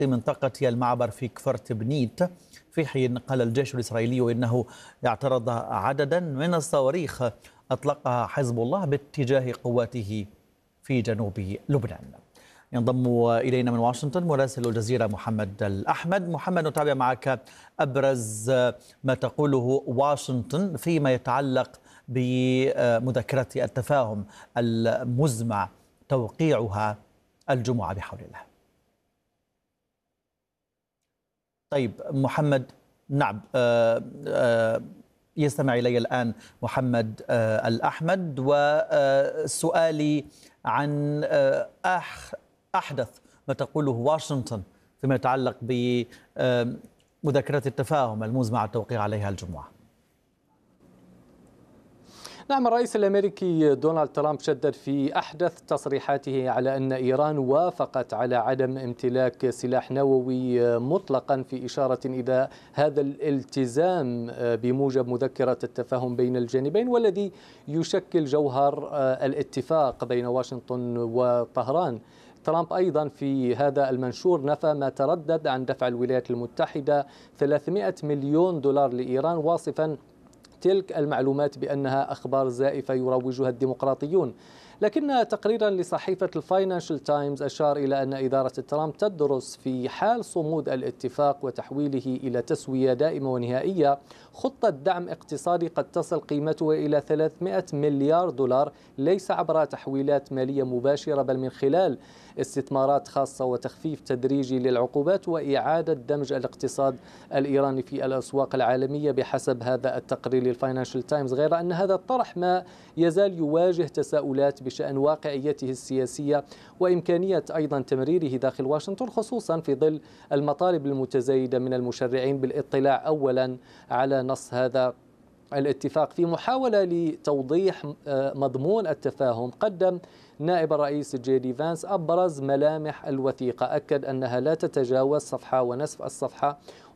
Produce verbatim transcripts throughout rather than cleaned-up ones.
في منطقة المعبر في كفر تبنيت، في حين قال الجيش الإسرائيلي إنه اعترض عددا من الصواريخ أطلقها حزب الله باتجاه قواته في جنوب لبنان. ينضم إلينا من واشنطن مراسل الجزيرة محمد الأحمد. محمد، نتابع معك أبرز ما تقوله واشنطن فيما يتعلق بمذكرة التفاهم المزمع توقيعها الجمعة بحول الله. طيب محمد، نعم، آه آه يستمع إلي الآن محمد آه الأحمد، وسؤالي عن آه أحدث ما تقوله واشنطن فيما يتعلق بمذكرة التفاهم المزمع التوقيع عليها الجمعة. نعم، الرئيس الأمريكي دونالد ترامب شدد في أحدث تصريحاته على أن إيران وافقت على عدم امتلاك سلاح نووي مطلقا، في إشارة إلى هذا الالتزام بموجب مذكرة التفاهم بين الجانبين، والذي يشكل جوهر الاتفاق بين واشنطن وطهران. ترامب أيضا في هذا المنشور نفى ما تردد عن دفع الولايات المتحدة ثلاثمئة مليون دولار لإيران، واصفا تلك المعلومات بأنها أخبار زائفة يروجها الديمقراطيون. لكن تقريرا لصحيفة الفاينانشال تايمز أشار إلى أن إدارة ترامب تدرس في حال صمود الاتفاق وتحويله إلى تسوية دائمة ونهائية خطة دعم اقتصادي قد تصل قيمتها إلى ثلاثمئة مليار دولار، ليس عبر تحويلات مالية مباشرة بل من خلال استثمارات خاصة وتخفيف تدريجي للعقوبات وإعادة دمج الاقتصاد الإيراني في الأسواق العالمية بحسب هذا التقرير للفاينانشال تايمز. غير أن هذا الطرح ما يزال يواجه تساؤلات بشأن واقعيته السياسية وإمكانية أيضا تمريره داخل واشنطن، خصوصا في ظل المطالب المتزايدة من المشرعين بالاطلاع أولا على نص هذا الاتفاق. في محاولة لتوضيح مضمون التفاهم، قدم نائب الرئيس جي دي فانس أبرز ملامح الوثيقة، أكد أنها لا تتجاوز صفحة ونصف الصفحة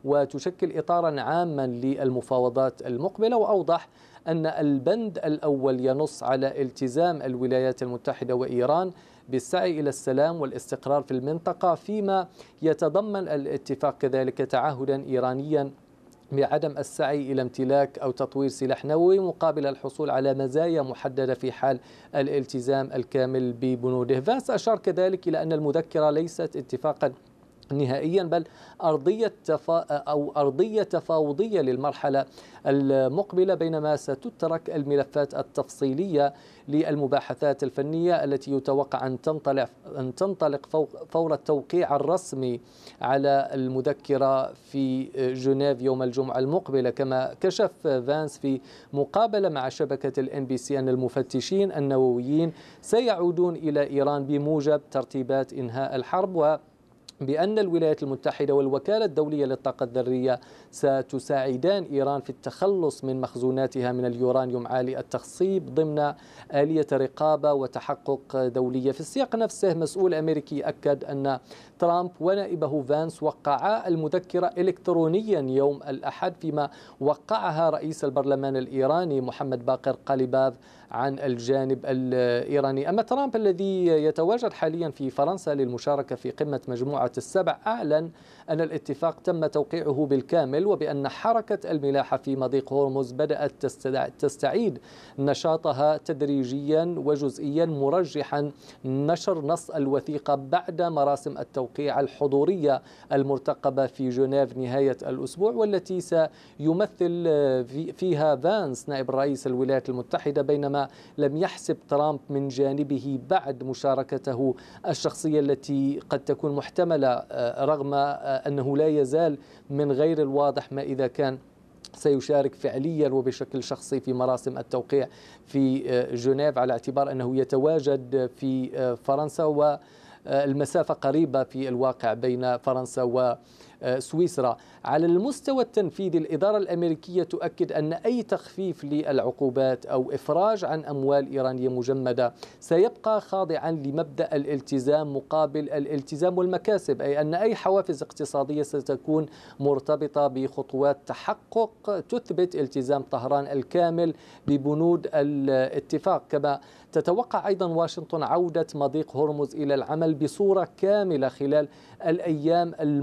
وتشكل إطارا عاما للمفاوضات المقبلة، وأوضح أن البند الأول ينص على التزام الولايات المتحدة وإيران بالسعي إلى السلام والاستقرار في المنطقة، فيما يتضمن الاتفاق كذلك تعهدا إيرانيا بعدم السعي إلى امتلاك أو تطوير سلاح نووي مقابل الحصول على مزايا محددة في حال الالتزام الكامل ببنوده. فانس أشار كذلك إلى أن المذكرة ليست اتفاقا نهائيا بل أرضية تفا أو أرضية تفاوضية للمرحلة المقبلة، بينما ستترك الملفات التفصيلية للمباحثات الفنية التي يتوقع أن تنطلق أن تنطلق فور التوقيع الرسمي على المذكرة في جنيف يوم الجمعة المقبلة. كما كشف فانس في مقابلة مع شبكة الإن بي سي أن المفتشين النوويين سيعودون إلى إيران بموجب ترتيبات إنهاء الحرب، و بأن الولايات المتحدة والوكالة الدولية للطاقة الذرية ستساعدان إيران في التخلص من مخزوناتها من اليورانيوم عالي التخصيب ضمن آلية رقابة وتحقق دولية. في السياق نفسه، مسؤول أمريكي أكد أن ترامب ونائبه فانس وقعا المذكرة إلكترونيا يوم الأحد، فيما وقعها رئيس البرلمان الإيراني محمد باقر قاليباف عن الجانب الإيراني. أما ترامب الذي يتواجد حاليا في فرنسا للمشاركة في قمة مجموعة السبع، أعلن أن الاتفاق تم توقيعه بالكامل، وبأن حركة الملاحة في مضيق هرمز بدأت تستعيد نشاطها تدريجيا وجزئيا، مرجحا نشر نص الوثيقة بعد مراسم التوقيع الحضورية المرتقبة في جنيف نهاية الأسبوع، والتي سيمثل فيها فانس نائب رئيس الولايات المتحدة، بينما لم يحسب ترامب من جانبه بعد مشاركته الشخصية التي قد تكون محتملة، رغم أنه لا يزال من غير الواضح ما إذا كان سيشارك فعليا وبشكل شخصي في مراسم التوقيع في جنيف، على اعتبار أنه يتواجد في فرنسا والمسافة قريبة في الواقع بين فرنسا و سويسرا. على المستوى التنفيذي، الإدارة الأمريكية تؤكد أن أي تخفيف للعقوبات أو إفراج عن أموال إيرانية مجمدة سيبقى خاضعا لمبدأ الالتزام مقابل الالتزام والمكاسب، أي أن أي حوافز اقتصادية ستكون مرتبطة بخطوات تحقق تثبت التزام طهران الكامل ببنود الاتفاق. كما تتوقع أيضا واشنطن عودة مضيق هرمز إلى العمل بصورة كاملة خلال الأيام